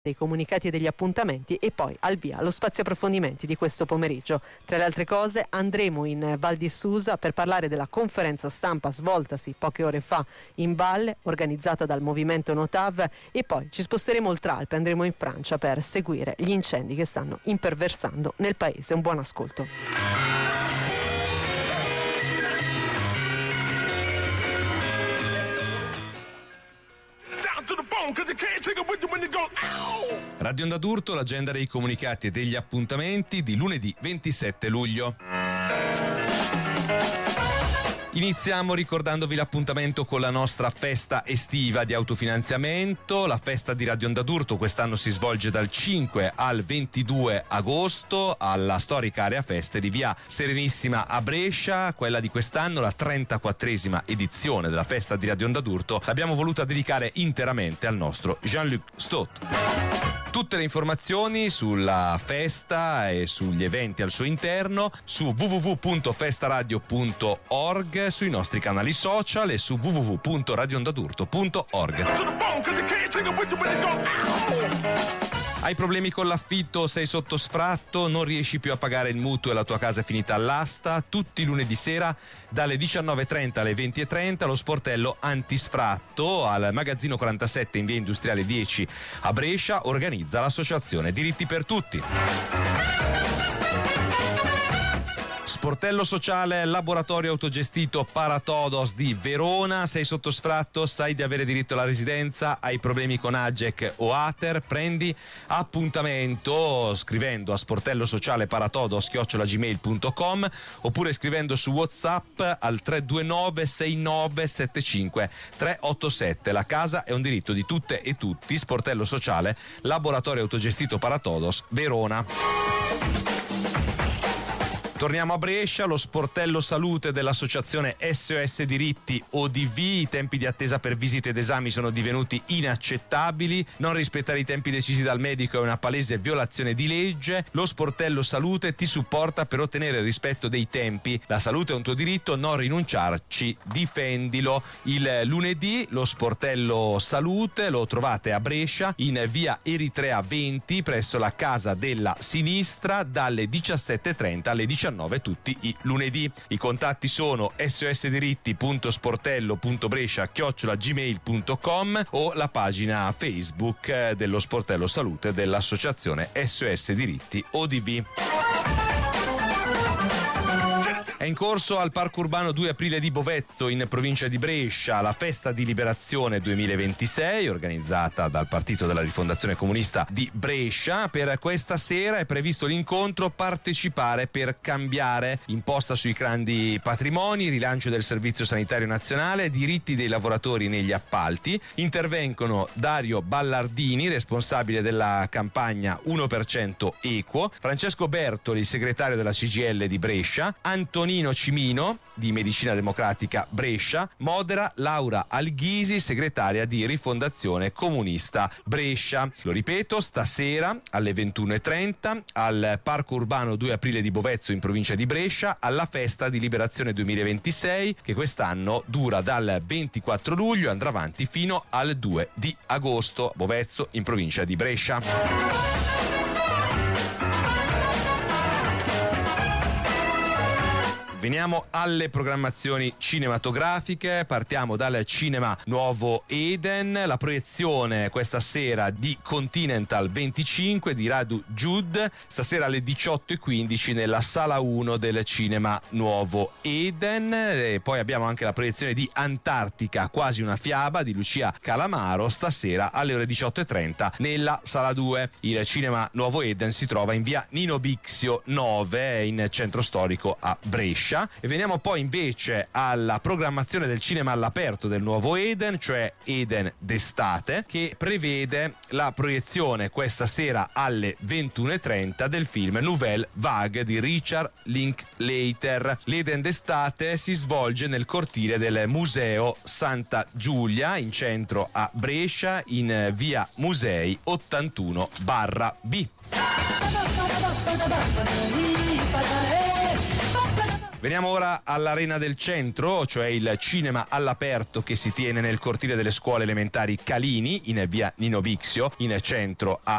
dei comunicati e degli appuntamenti e poi al via lo spazio approfondimenti di questo pomeriggio. Tra le altre cose andremo in Val di Susa per parlare della conferenza stampa svoltasi poche ore fa in valle, organizzata dal movimento Notav, e poi ci sposteremo oltre Alpe, andremo in Francia per seguire gli incendi che stanno imperversando nel paese. Un buon ascolto. Radio Onda d'Urto, l'agenda dei comunicati e degli appuntamenti di lunedì 27 luglio. Iniziamo ricordandovi l'appuntamento con la nostra festa estiva di autofinanziamento. La festa di Radio Onda d'Urto quest'anno si svolge dal 5 al 22 agosto alla storica area feste di via Serenissima a Brescia. Quella di quest'anno, la 34esima edizione della festa di Radio Onda d'Urto, l'abbiamo voluta dedicare interamente al nostro Jean-Luc Stott. Tutte le informazioni sulla festa e sugli eventi al suo interno su www.festaradio.org, sui nostri canali social e su www.radioondadurto.org. Hai problemi con l'affitto, sei sotto sfratto, non riesci più a pagare il mutuo e la tua casa è finita all'asta? Tutti i lunedì sera dalle 19.30 alle 20.30 lo sportello antisfratto al magazzino 47 in via Industriale 10 a Brescia organizza l'associazione Diritti per Tutti. Sportello sociale laboratorio autogestito Paratodos di Verona. Sei sotto sfratto, sai di avere diritto alla residenza, hai problemi con Agec o Ater, prendi appuntamento scrivendo a sportellosocialeparatodos@gmail.com oppure scrivendo su WhatsApp al 329 69 75 387. La casa è un diritto di tutte e tutti. Sportello sociale laboratorio autogestito Paratodos Verona. Torniamo a Brescia, lo sportello salute dell'associazione SOS Diritti ODV. I tempi di attesa per visite ed esami sono divenuti inaccettabili. Non rispettare i tempi decisi dal medico è una palese violazione di legge. Lo sportello salute ti supporta per ottenere il rispetto dei tempi. La salute è un tuo diritto, non rinunciarci, difendilo. Il lunedì lo sportello salute lo trovate a Brescia in via Eritrea 20 presso la Casa della Sinistra dalle 17.30 alle 19 tutti i lunedì. I contatti sono sosdiritti.sportello.brescia@gmail.com o la pagina Facebook dello sportello salute dell'associazione SOS Diritti ODV. È in corso al Parco Urbano 2 Aprile di Bovezzo, in provincia di Brescia, la Festa di Liberazione 2026, organizzata dal Partito della Rifondazione Comunista di Brescia. Per questa sera è previsto l'incontro Partecipare per cambiare, imposta sui grandi patrimoni, rilancio del Servizio Sanitario Nazionale, diritti dei lavoratori negli appalti. Intervengono Dario Ballardini, responsabile della campagna 1% Equo, Francesco Bertoli, segretario della CGIL di Brescia, Antonino Cimino di Medicina Democratica Brescia, modera Laura Alghisi, segretaria di Rifondazione Comunista Brescia. Lo ripeto, stasera alle 21.30 al Parco Urbano 2 Aprile di Bovezzo in provincia di Brescia, alla Festa di Liberazione 2026 che quest'anno dura dal 24 luglio e andrà avanti fino al 2 di agosto. Bovezzo in provincia di Brescia. Veniamo alle programmazioni cinematografiche, partiamo dal cinema Nuovo Eden, la proiezione questa sera di Continental 25 di Radu Jude, stasera alle 18.15 nella sala 1 del cinema Nuovo Eden, e poi abbiamo anche la proiezione di Antartica, quasi una fiaba di Lucia Calamaro, stasera alle ore 18.30 nella sala 2. Il cinema Nuovo Eden si trova in via Nino Bixio 9 in centro storico a Brescia. E veniamo poi invece alla programmazione del cinema all'aperto del Nuovo Eden, cioè Eden d'estate, che prevede la proiezione questa sera alle 21.30 del film Nouvelle Vague di Richard Linklater. L'Eden d'estate si svolge nel cortile del Museo Santa Giulia in centro a Brescia in via Musei 81/B. Veniamo ora all'Arena del Centro, cioè il cinema all'aperto che si tiene nel cortile delle scuole elementari Calini, in via Nino Bixio, in centro a